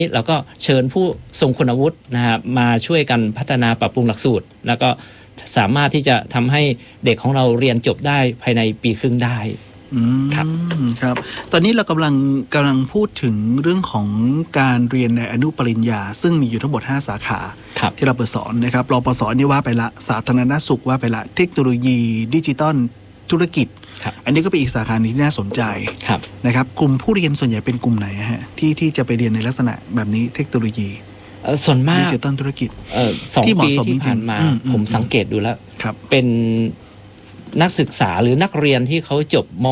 เราก็เชิญผู้ทรงคุณวุฒินะครับมาช่วยกันพัฒนาปรับปรุงหลักสูตรแล้วก็สามารถที่จะทำให้เด็กของเราเรียนจบได้ภายในปีครึ่งได้ครับครับตอนนี้เรากำลังพูดถึงเรื่องของการเรียนในอนุปริญญาซึ่งมีอยู่ทั้งหมด5สาขาที่เราเปิดสอนนะครับรปศนี่ว่าไปละสาธารณสุขว่าไปละเทคโนโลยีดิจิตอลธุรกิจอันนี้ก็เป็นอีกสาขาที่น่าสนใจนะครับกลุ่มผู้เรียนส่วนใหญ่เป็นกลุ่มไหนฮะที่จะไปเรียนในลักษณะแบบนี้เทคโนโลยีส่วนมากดิจิตอลธุรกิจ 2 ปีที่ผ่านมาผมสังเกตดูแล้วเป็นนักศึกษาหรือนักเรียนที่เขาจบม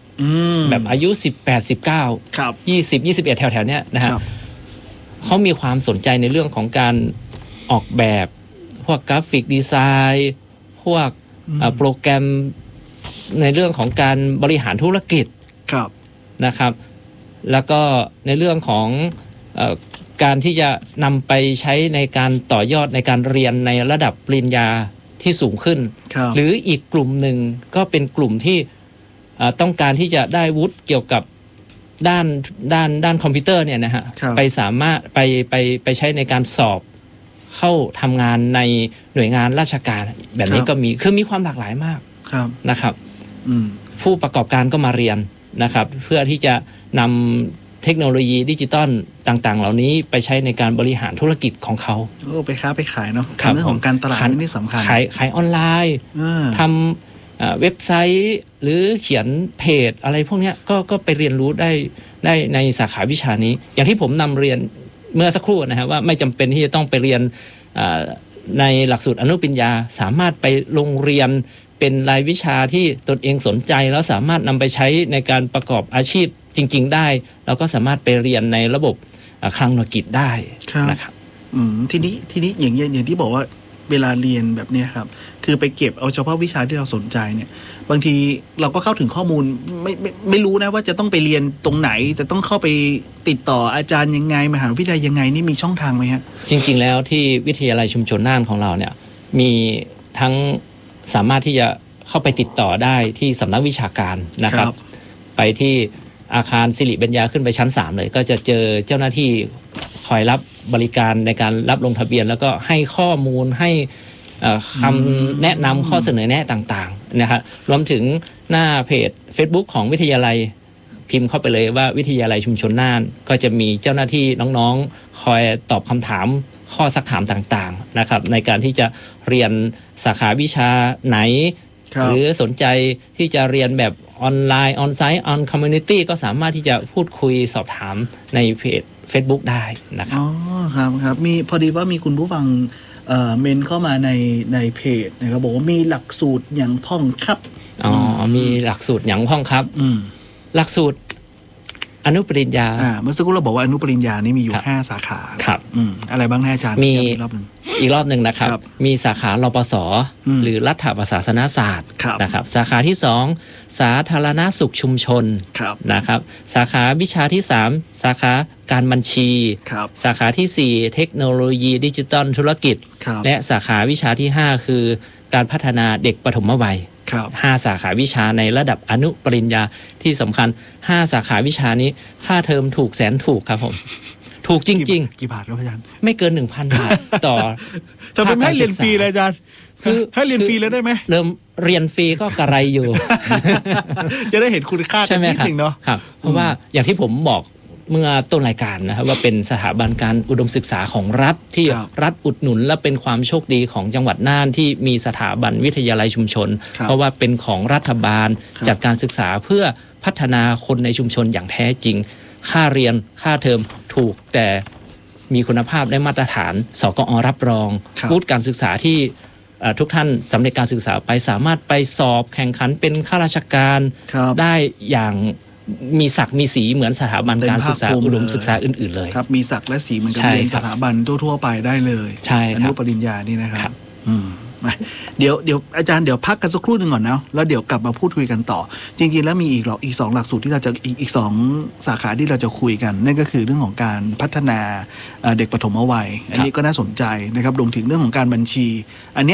.6 แบบอายุ18 19 20 21แถวๆเนี้ยนะฮะเขามีความสนใจในเรื่องของการออกแบบพวกกราฟิกดีไซน์พวกโปรแกรมในเรื่องของการบริหารธุรกิจนะครับแล้วก็ในเรื่องของการที่จะนำไปใช้ในการต่อยอดในการเรียนในระดับปริญญาที่สูงขึ้นหรืออีกกลุ่มหนึ่งก็เป็นกลุ่มที่ต้องการที่จะได้วุฒิเกี่ยวกับด้านคอมพิวเตอร์เนี่ยนะฮะไปสามารถไปใช้ในการสอบเข้าทำงานในหน่วยงานราชการแบบนี้ก็มีคือมีความหลากหลายมากนะครับผู้ประกอบการก็มาเรียนนะครับเพื่อที่จะนำเทคโนโลยีดิจิตอลต่างๆเหล่านี้ไปใช้ในการบริหารธุรกิจของเขาไปค้าไปขายเนาะเรื่องของการตลาดนี่สำคัญขายออนไลน์ทำเว็บไซต์หรือเขียนเพจอะไรพวกนี้ก็ไปเรียนรู้ได้ในสาขาวิชานี้อย่างที่ผมนำเรียนเมื่อสักครู่นะครับว่าไม่จำเป็นที่จะต้องไปเรียนในหลักสูตรอนุปริญญาสามารถไปลงเรียนเป็นรายวิชาที่ตนเองสนใจแล้วสามารถนำไปใช้ในการประกอบอาชีพจริงๆได้เราก็สามารถไปเรียนในระบบคลังหน่วยกิจได้นะครับทีนี้อย่างที่บอกว่าเวลาเรียนแบบนี้ครับคือไปเก็บเอาเฉพาะวิชาที่เราสนใจเนี่ยบางทีเราก็เข้าถึงข้อมูลไม่รู้นะว่าจะต้องไปเรียนตรงไหนจะต้องเข้าไปติดต่ออาจารย์ยังไงมหาวิทยาลัยยังไงนี่มีช่องทางไหมฮะจริงๆแล้วที่วิทยาลัยชุมชนน่านของเราเนี่ยมีทั้งสามารถที่จะเข้าไปติดต่อได้ที่สำนักวิชาการนะครับไปที่อาคารสิริเบญญาขึ้นไปชั้น3เลยก็จะเจอเจ้าหน้าที่คอยรับบริการในการรับลงทะเบียนแล้วก็ให้ข้อมูลให้คำแนะนำข้อเสนอแนะต่างๆนะครับรวมถึงหน้าเพจ Facebook ของวิทยาลัยพิมพ์เข้าไปเลยว่าวิทยาลัยชุมชนน่านก็จะมีเจ้าหน้าที่น้องๆคอยตอบคำถามข้อซักถามต่างๆนะครับในการที่จะเรียนสาขาวิชาไหนหรือสนใจที่จะเรียนแบบออนไลน์ออนไซต์ออนคอมมูนิตี้ก็สามารถที่จะพูดคุยสอบถามในเพจ Facebook ได้นะครับครับมีพอดีว่ามีคุณผู้ฟังเมนเข้ามาในเพจนะครับบอกว่ามีหลักสูตรอย่างพ่องครับมีหลักสูตรอย่างพ่องครับหลักสูตรอนุปริญญาเมื่อสักครู่เราบอกว่าอนุปริญญานี่มีอยู่5สาขาครับอะไรบ้างอาจารย์มีอีกรอบหนึ่งนะครับมีสาขารปศหรือรัฐประศาสนศาสตร์นะครับสาขาที่2สาธารณสุขชุมชนนะครับสาขาวิชาที่3สาขาการบัญชีสาขาที่4เทคโนโลยีดิจิตอลธุรกิจและสาขาวิชาที่5คือการพัฒนาเด็กปฐมวัย5สาขาวิชาในระดับอนุปริญญาที่สำคัญ5สาขาวิชานี้ค่าเทอมถูกแสนถูกครับผมถูกจริงๆกี่บาทครับอาจารย์ไม่เกิน 1,000 บาทต่อจะเป็นให้เรียนฟรีเลยอาจารย์คือให้เรียนฟรีเลยได้ไหมเริ่มเรียนฟรีก็กระไรอยู่จะได้เห็นคุณค่ากันนิดนึงเนาะเพราะว่าอย่างที่ผมบอกเมื่อต้นรายการนะครับว่าเป็นสถาบันการอุดมศึกษาของรัฐที่รัฐอุดหนุนและเป็นความโชคดีของจังหวัดน่านที่มีสถาบันวิทยาลัยชุมชนเพราะว่าเป็นของรัฐบาลจัดการศึกษาเพื่อพัฒนาคนในชุมชนอย่างแท้จริงค่าเรียนค่าเทอมถูกแต่มีคุณภาพและมาตรฐานสกอ.รับรองวุฒิการศึกษาที่ทุกท่านสำเร็จการศึกษาไปสามารถไปสอบแข่งขันเป็นข้าราชการได้อย่างมีศักดิ์มีสีเหมือนสถาบันการศึกษาอุดมศึกษาอื่นๆเลยครับมีศักดิ์และสีเหมือนกับเรียนสถาบันทั่วๆไปได้เลยอนุปริญญานี่นะครับเดี๋ยวอาจารย์เดี๋ยวพักกันสักครู่หนึ่งก่อนนะแล้วเดี๋ยวกลับมาพูดคุยกันต่อจริงๆแล้วมีอีก2หลักสูตรที่เราจะอีก2สาขาที่เราจะคุยกันนั่นก็คือเรื่องของการพัฒนาเด็กปฐมวัยอันนี้ก็น่าสนใจนะครับรวมถึงเรื่องของการบัญชีอันเนี้ย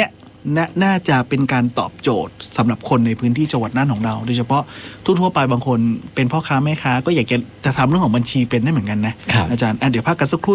น่าจะเป็นการตอบโจทย์สำหรับคนในพื้นที่จังหวัดน่านของเราโดยเฉพาะทั่วไปบางคนเป็นพ่อค้าแม่ค้าก็อยากจะทำเรื่องของบัญชีเป็นได้เหมือนกันนะอาจารย์เดี๋ยวพักกันสักครู่